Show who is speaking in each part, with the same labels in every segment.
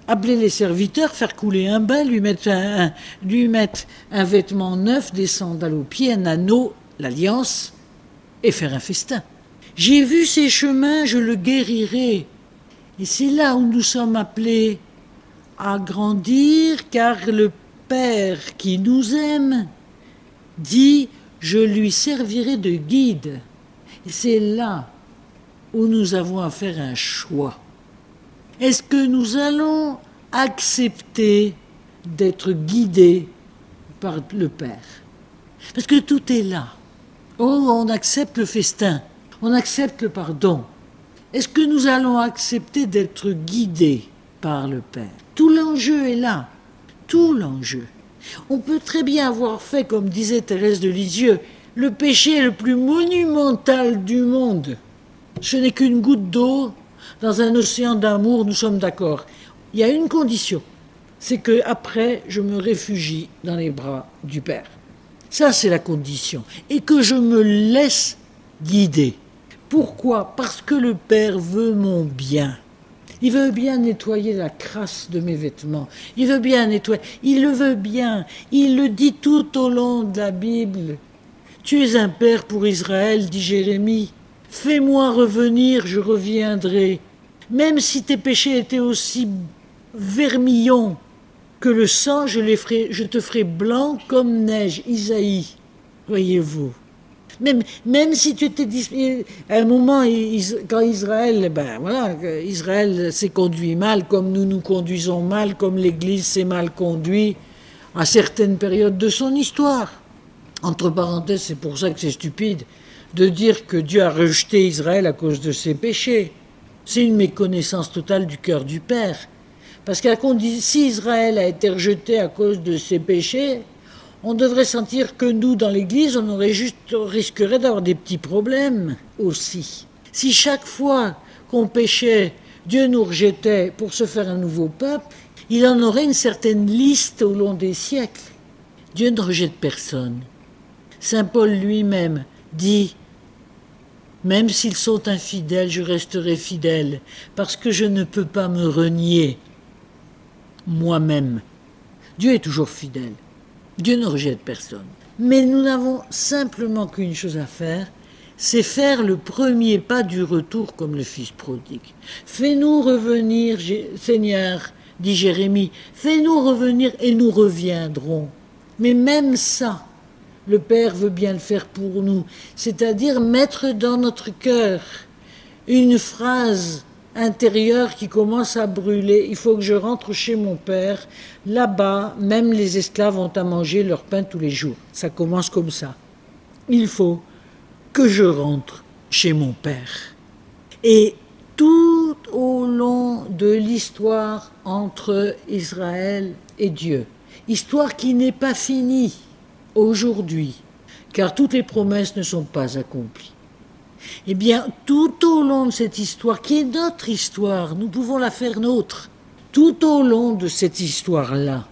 Speaker 1: appeler les serviteurs, faire couler un bain, lui mettre un vêtement neuf, des sandales aux pieds, un anneau, l'alliance, et faire un festin. J'ai vu ses chemins, je le guérirai. Et c'est là où nous sommes appelés à grandir, car le Père qui nous aime dit « Je lui servirai de guide ». Et c'est là où nous avons à faire un choix. Est-ce que nous allons accepter d'être guidés par le Père? Parce que tout est là. Oh, on accepte le festin, on accepte le pardon. Est-ce que nous allons accepter d'être guidés par le Père? Tout l'enjeu est là, tout l'enjeu. On peut très bien avoir fait, comme disait Thérèse de Lisieux, le péché le plus monumental du monde. Ce n'est qu'une goutte d'eau dans un océan d'amour, nous sommes d'accord. Il y a une condition, c'est qu'après, je me réfugie dans les bras du Père. Ça, c'est la condition. Et que je me laisse guider. Pourquoi? Parce que le Père veut mon bien. Il veut bien nettoyer la crasse de mes vêtements. Il veut bien nettoyer. Il le veut bien. Il le dit tout au long de la Bible. Tu es un père pour Israël, dit Jérémie. Fais-moi revenir, je reviendrai. Même si tes péchés étaient aussi vermillons que le sang, je te ferai blanc comme neige. Isaïe, voyez-vous. Même si tu étais à un moment, quand Israël, Israël s'est conduit mal, comme nous nous conduisons mal, comme l'Église s'est mal conduite à certaines périodes de son histoire. Entre parenthèses, c'est pour ça que c'est stupide de dire que Dieu a rejeté Israël à cause de ses péchés. C'est une méconnaissance totale du cœur du Père. Parce que si Israël a été rejeté à cause de ses péchés, on devrait sentir que nous, dans l'Église, on risquerait d'avoir des petits problèmes aussi. Si chaque fois qu'on péchait, Dieu nous rejetait pour se faire un nouveau peuple, il en aurait une certaine liste au long des siècles. Dieu ne rejette personne. Saint Paul lui-même dit « Même s'ils sont infidèles, je resterai fidèle, parce que je ne peux pas me renier moi-même. » Dieu est toujours fidèle. Dieu ne rejette personne. Mais nous n'avons simplement qu'une chose à faire, c'est faire le premier pas du retour comme le fils prodigue. Fais-nous revenir, Seigneur, dit Jérémie, fais-nous revenir et nous reviendrons. Mais même ça, le Père veut bien le faire pour nous, c'est-à-dire mettre dans notre cœur une phrase intérieure qui commence à brûler. Il faut que je rentre chez mon Père. Là-bas, même les esclaves ont à manger leur pain tous les jours. Ça commence comme ça. Il faut que je rentre chez mon Père. Et tout au long de l'histoire entre Israël et Dieu, histoire qui n'est pas finie aujourd'hui, car toutes les promesses ne sont pas accomplies. Eh bien, tout au long de cette histoire, qui est notre histoire, nous pouvons la faire nôtre, tout au long de cette histoire-là,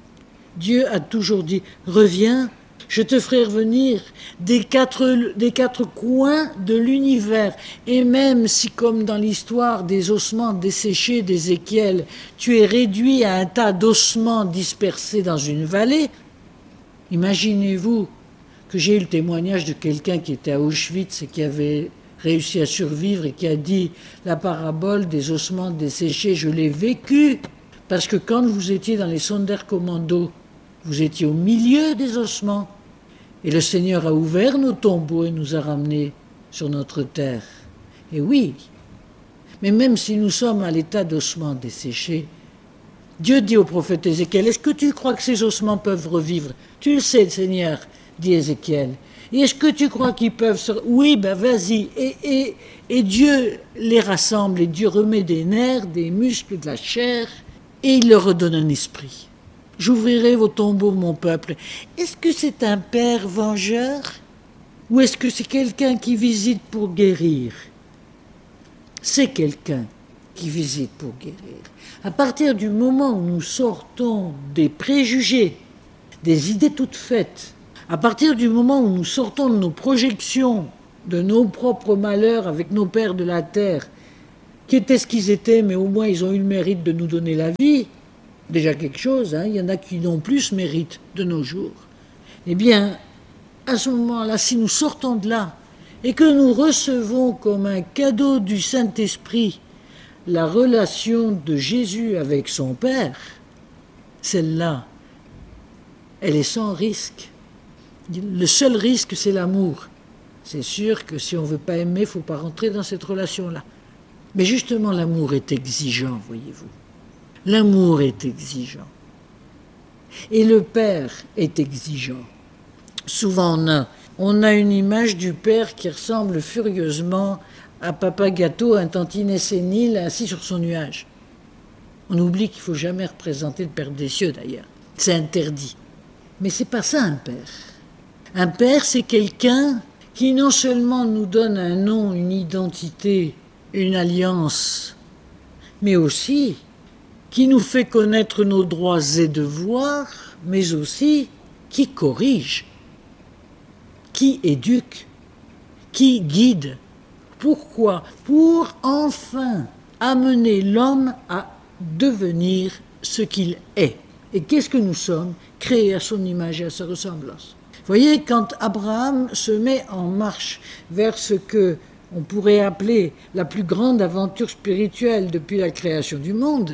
Speaker 1: Dieu a toujours dit « Reviens, je te ferai revenir des quatre coins de l'univers. » Et même si, comme dans l'histoire des ossements desséchés d'Ézéchiel, tu es réduit à un tas d'ossements dispersés dans une vallée, imaginez-vous que j'ai eu le témoignage de quelqu'un qui était à Auschwitz et qui avait réussi à survivre et qui a dit « La parabole des ossements desséchés, je l'ai vécue. » Parce que quand vous étiez dans les Sonderkommando, vous étiez au milieu des ossements. Et le Seigneur a ouvert nos tombeaux et nous a ramenés sur notre terre. Et oui, mais même si nous sommes à l'état d'ossements desséchés, Dieu dit au prophète Ézéchiel, est-ce que tu crois que ces ossements peuvent revivre? Tu le sais, Seigneur, dit Ézéchiel. Et est-ce que tu crois qu'ils peuvent se... Oui, ben vas-y. Et Dieu les rassemble, et Dieu remet des nerfs, des muscles, de la chair, et il leur redonne un esprit. J'ouvrirai vos tombeaux, mon peuple. Est-ce que c'est un père vengeur? Ou est-ce que c'est quelqu'un qui visite pour guérir? C'est quelqu'un qui visite pour guérir. À partir du moment où nous sortons des préjugés, des idées toutes faites, à partir du moment où nous sortons de nos projections, de nos propres malheurs avec nos pères de la terre, qui étaient ce qu'ils étaient, mais au moins ils ont eu le mérite de nous donner la vie. Déjà quelque chose, hein. Il y en a qui n'ont plus ce mérite de nos jours. Eh bien, à ce moment-là, si nous sortons de là et que nous recevons comme un cadeau du Saint-Esprit la relation de Jésus avec son Père, celle-là, elle est sans risque. Le seul risque, c'est l'amour. C'est sûr que si on ne veut pas aimer, il ne faut pas rentrer dans cette relation-là. Mais justement, l'amour est exigeant, voyez-vous. L'amour est exigeant. Et le Père est exigeant. Souvent, on a une image du Père qui ressemble furieusement à Papa Gâteau, un tantinet sénile assis sur son nuage. On oublie qu'il ne faut jamais représenter le Père des cieux, d'ailleurs. C'est interdit. Mais c'est pas ça, un Père. Un Père, c'est quelqu'un qui non seulement nous donne un nom, une identité, une alliance, mais aussi qui nous fait connaître nos droits et devoirs, mais aussi qui corrige, qui éduque, qui guide. Pourquoi ? Pour enfin amener l'homme à devenir ce qu'il est. Et qu'est-ce que nous sommes ? Créés à son image et à sa ressemblance. Vous voyez, quand Abraham se met en marche vers ce que on pourrait appeler la plus grande aventure spirituelle depuis la création du monde,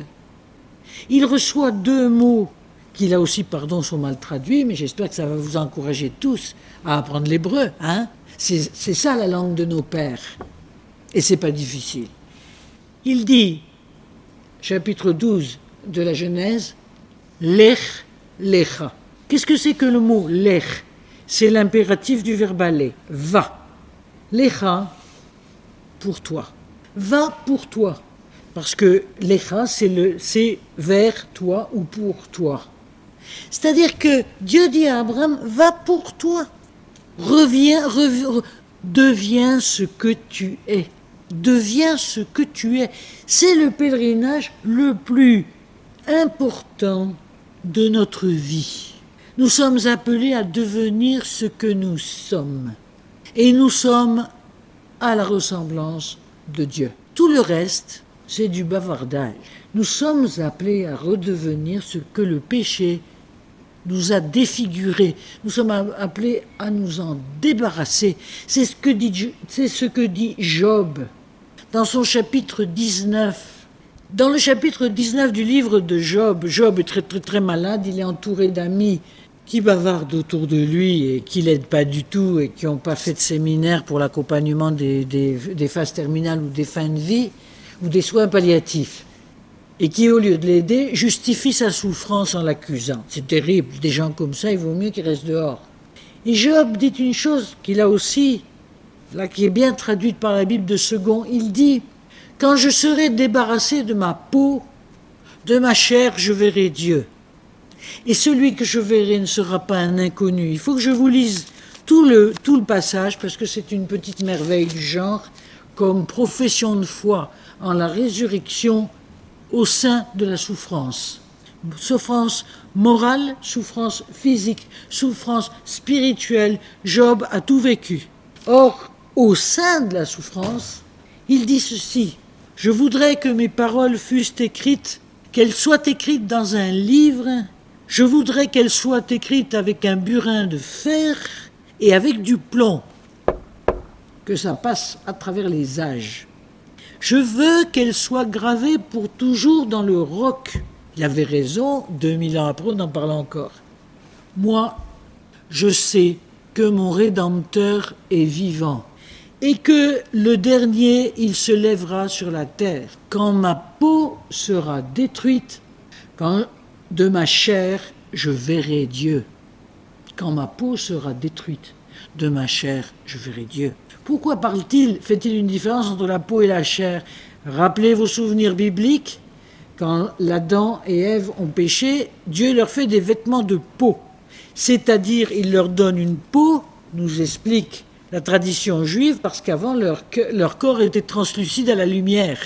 Speaker 1: il reçoit deux mots qui, là aussi, sont mal traduits, mais j'espère que ça va vous encourager tous à apprendre l'hébreu. Hein ? C'est ça la langue de nos pères. Et c'est pas difficile. Il dit, chapitre 12 de la Genèse, Lech Lecha. Qu'est-ce que c'est que le mot Lech ? C'est l'impératif du verbe aller. Va. Lecha, pour toi. Va pour toi. Parce que Lecha, c'est vers toi ou pour toi. C'est-à-dire que Dieu dit à Abraham, va pour toi. Reviens, deviens ce que tu es. Deviens ce que tu es. C'est le pèlerinage le plus important de notre vie. Nous sommes appelés à devenir ce que nous sommes. Et nous sommes à la ressemblance de Dieu. Tout le reste, c'est du bavardage. Nous sommes appelés à redevenir ce que le péché nous a défigurés. Nous sommes appelés à nous en débarrasser. C'est ce que dit Job dans son chapitre 19. Dans le chapitre 19 du livre de Job, Job est très très très malade, il est entouré d'amis qui bavardent autour de lui et qui l'aident pas du tout et qui n'ont pas fait de séminaire pour l'accompagnement des phases terminales ou des fins de vie ou des soins palliatifs. Et qui, au lieu de l'aider, justifie sa souffrance en l'accusant. C'est terrible, des gens comme ça, il vaut mieux qu'ils restent dehors. Et Job dit une chose qu'il a aussi, là qui est bien traduite par la Bible de Second, il dit « Quand je serai débarrassé de ma peau, de ma chair, je verrai Dieu. Et celui que je verrai ne sera pas un inconnu. » Il faut que je vous lise tout le passage, parce que c'est une petite merveille du genre, comme profession de foi en la résurrection au sein de la souffrance. Souffrance morale, souffrance physique, souffrance spirituelle. Job a tout vécu. Or, au sein de la souffrance, il dit ceci. « Je voudrais que mes paroles fussent écrites, qu'elles soient écrites dans un livre. Je voudrais qu'elles soient écrites avec un burin de fer et avec du plomb, que ça passe à travers les âges. Je veux qu'elle soit gravée pour toujours dans le roc. » Il avait raison, 2000 ans après, on en parle encore. Moi, je sais que mon Rédempteur est vivant et que le dernier, il se lèvera sur la terre. Quand ma peau sera détruite, quand de ma chair, je verrai Dieu. Quand ma peau sera détruite, de ma chair, je verrai Dieu. Pourquoi fait-il une différence entre la peau et la chair ? Rappelez vos souvenirs bibliques. Quand Adam et Ève ont péché, Dieu leur fait des vêtements de peau. C'est-à-dire, il leur donne une peau, nous explique la tradition juive, parce qu'avant, leur corps était translucide à la lumière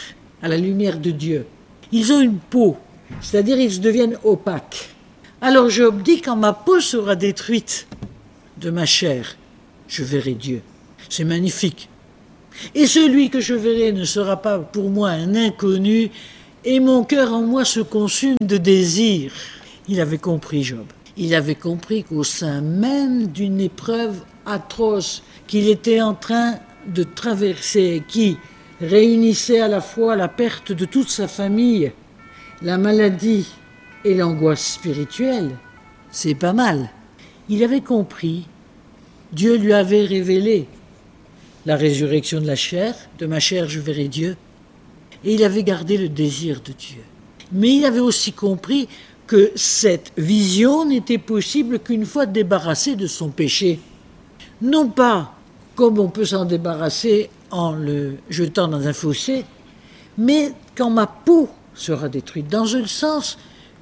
Speaker 1: de Dieu. Ils ont une peau, c'est-à-dire ils deviennent opaques. Alors Job dit, quand ma peau sera détruite de ma chair, je verrai Dieu. C'est magnifique. Et celui que je verrai ne sera pas pour moi un inconnu, et mon cœur en moi se consume de désir. Il avait compris, Job. Il avait compris qu'au sein même d'une épreuve atroce qu'il était en train de traverser, qui réunissait à la fois la perte de toute sa famille, la maladie et l'angoisse spirituelle, c'est pas mal. Il avait compris, Dieu lui avait révélé la résurrection de la chair, de ma chair je verrai Dieu, et il avait gardé le désir de Dieu. Mais il avait aussi compris que cette vision n'était possible qu'une fois débarrassé de son péché. Non pas comme on peut s'en débarrasser en le jetant dans un fossé, mais quand ma peau sera détruite, dans le sens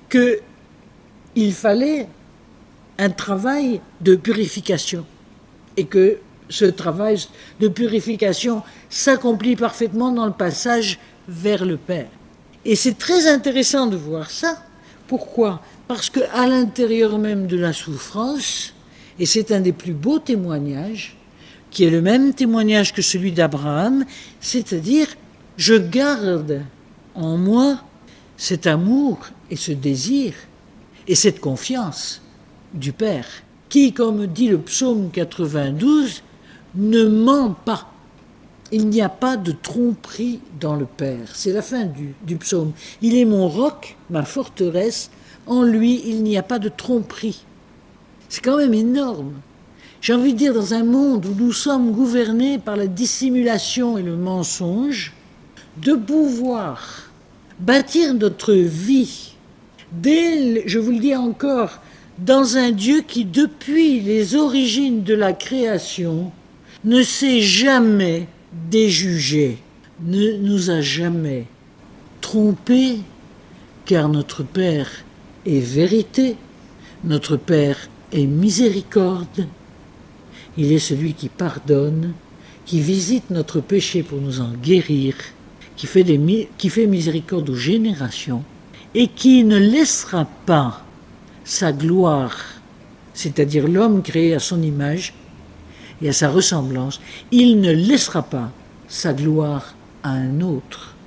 Speaker 1: qu'il fallait un travail de purification, et que ce travail de purification s'accomplit parfaitement dans le passage vers le Père. Et c'est très intéressant de voir ça. Pourquoi ? Parce qu'à l'intérieur même de la souffrance, et c'est un des plus beaux témoignages, qui est le même témoignage que celui d'Abraham, c'est-à-dire je garde en moi cet amour et ce désir et cette confiance du Père, qui, comme dit le psaume 92, ne ment pas. Il n'y a pas de tromperie dans le Père. C'est la fin du psaume. Il est mon roc, ma forteresse. En lui, il n'y a pas de tromperie. C'est quand même énorme. J'ai envie de dire, dans un monde où nous sommes gouvernés par la dissimulation et le mensonge, de pouvoir bâtir notre vie, je vous le dis encore, dans un Dieu qui, depuis les origines de la création, ne s'est jamais déjugé, ne nous a jamais trompés, car notre Père est vérité, notre Père est miséricorde, il est celui qui pardonne, qui visite notre péché pour nous en guérir, qui fait miséricorde aux générations, et qui ne laissera pas sa gloire, c'est-à-dire l'homme créé à son image et à sa ressemblance, il ne laissera pas sa gloire à un autre.